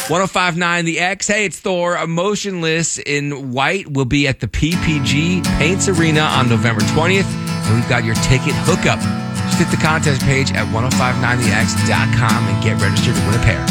1059 The X. Hey, it's Thor. Emotionless in White will be at the PPG Paints Arena on November 20th. And we've got your ticket hookup. Just hit the contest page at 1059thex.com and get registered to win a pair.